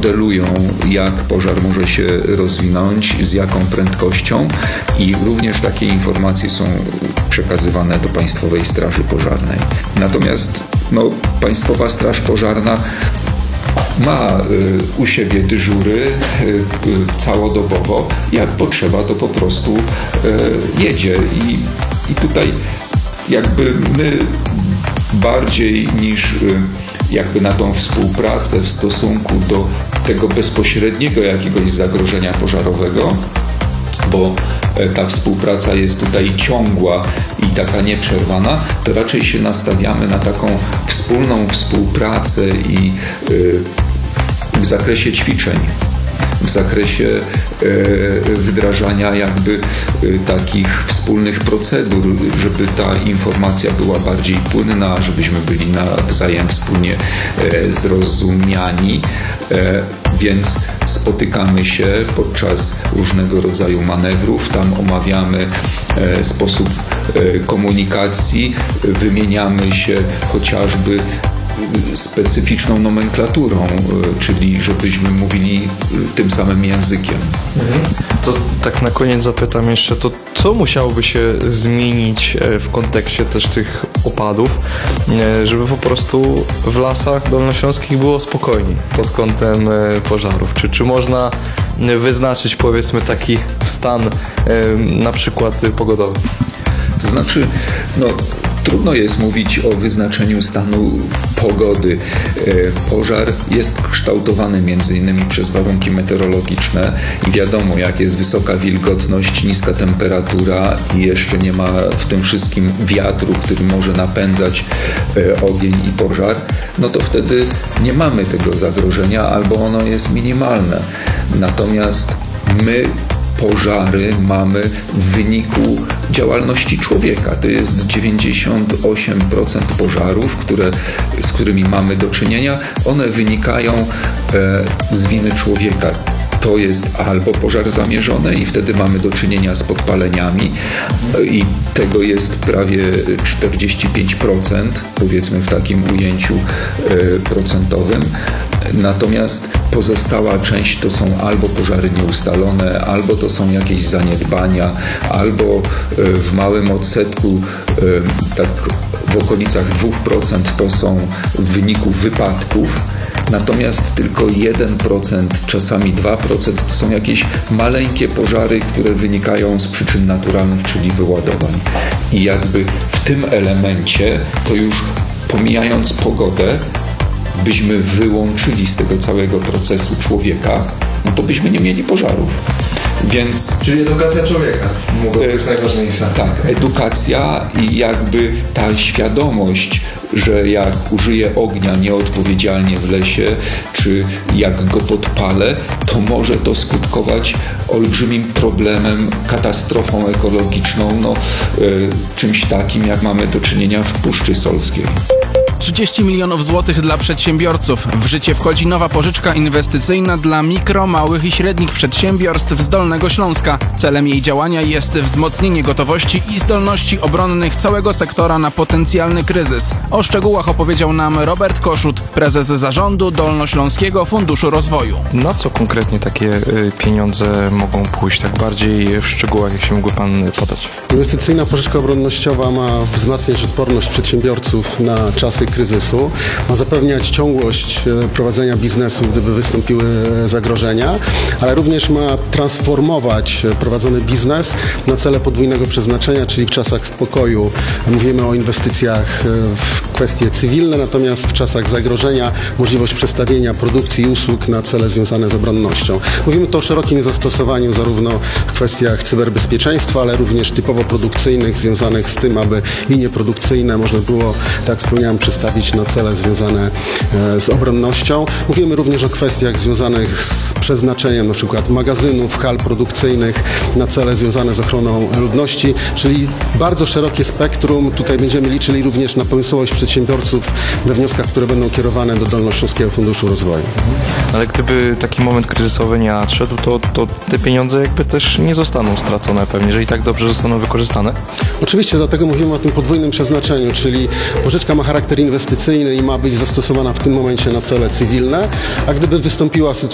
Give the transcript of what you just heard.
modelują, jak pożar może się rozwinąć, z jaką prędkością i również takie informacje są przekazywane do Państwowej Straży Pożarnej. Natomiast Państwowa Straż Pożarna ma u siebie dyżury całodobowo. Jak potrzeba, to po prostu jedzie. I tutaj jakby my bardziej niż jakby na tą współpracę w stosunku do tego bezpośredniego jakiegoś zagrożenia pożarowego, bo ta współpraca jest tutaj ciągła i taka nieprzerwana, to raczej się nastawiamy na taką wspólną współpracę i w zakresie ćwiczeń, w zakresie wdrażania jakby takich wspólnych procedur, żeby ta informacja była bardziej płynna, żebyśmy byli nawzajem wspólnie zrozumiani, więc spotykamy się podczas różnego rodzaju manewrów, tam omawiamy sposób komunikacji, wymieniamy się chociażby specyficzną nomenklaturą, czyli żebyśmy mówili tym samym językiem. To tak na koniec zapytam jeszcze, to co musiałoby się zmienić w kontekście też tych opadów, żeby po prostu w lasach dolnośląskich było spokojniej pod kątem pożarów? Czy można wyznaczyć, powiedzmy, taki stan na przykład pogodowy? To znaczy, trudno jest mówić o wyznaczeniu stanu pogody. Pożar jest kształtowany m.in. przez warunki meteorologiczne i wiadomo, jak jest wysoka wilgotność, niska temperatura i jeszcze nie ma w tym wszystkim wiatru, który może napędzać ogień i pożar, to wtedy nie mamy tego zagrożenia albo ono jest minimalne. Natomiast my pożary mamy w wyniku działalności człowieka. To jest 98% pożarów, z którymi mamy do czynienia. One wynikają z winy człowieka. To jest albo pożar zamierzony i wtedy mamy do czynienia z podpaleniami i tego jest prawie 45%, powiedzmy w takim ujęciu procentowym. Natomiast pozostała część to są albo pożary nieustalone, albo to są jakieś zaniedbania, albo w małym odsetku, tak w okolicach 2% to są w wyniku wypadków. Natomiast tylko 1%, czasami 2% to są jakieś maleńkie pożary, które wynikają z przyczyn naturalnych, czyli wyładowań. I jakby w tym elemencie, to już pomijając pogodę, byśmy wyłączyli z tego całego procesu człowieka, to byśmy nie mieli pożarów. Czyli edukacja człowieka mogła być najważniejsza. Tak, edukacja i jakby ta świadomość, że jak użyję ognia nieodpowiedzialnie w lesie, czy jak go podpalę, to może to skutkować olbrzymim problemem, katastrofą ekologiczną, czymś takim, jak mamy do czynienia w Puszczy Solskiej. 30 milionów złotych dla przedsiębiorców. W życie wchodzi nowa pożyczka inwestycyjna dla mikro, małych i średnich przedsiębiorstw z Dolnego Śląska. Celem jej działania jest wzmocnienie gotowości i zdolności obronnych całego sektora na potencjalny kryzys. O szczegółach opowiedział nam Robert Koszut, prezes zarządu Dolnośląskiego Funduszu Rozwoju. Na co konkretnie takie pieniądze mogą pójść, tak bardziej w szczegółach, jak się mógłby Pan podać? Inwestycyjna pożyczka obronnościowa ma wzmacniać odporność przedsiębiorców na czasy kryzysu, ma zapewniać ciągłość prowadzenia biznesu, gdyby wystąpiły zagrożenia, ale również ma transformować prowadzony biznes na cele podwójnego przeznaczenia, czyli w czasach spokoju mówimy o inwestycjach w kwestie cywilne, natomiast w czasach zagrożenia możliwość przestawienia produkcji i usług na cele związane z obronnością. Mówimy tu o szerokim zastosowaniu zarówno w kwestiach cyberbezpieczeństwa, ale również typowo produkcyjnych, związanych z tym, aby linie produkcyjne można było, tak jak wspomniałem, przestawić na cele związane z obronnością. Mówimy również o kwestiach związanych z przeznaczeniem np. magazynów, hal produkcyjnych na cele związane z ochroną ludności, czyli bardzo szerokie spektrum. Tutaj będziemy liczyli również na pomysłowość przedsiębiorców we wnioskach, które będą kierowane do Dolnośląskiego Funduszu Rozwoju. Ale gdyby taki moment kryzysowy nie nadszedł, to te pieniądze jakby też nie zostaną stracone pewnie, że i tak dobrze zostaną wykorzystane? Oczywiście, dlatego mówimy o tym podwójnym przeznaczeniu, czyli pożyczka ma charakter inwestycyjny i ma być zastosowana w tym momencie na cele cywilne, a gdyby wystąpiła sytuacja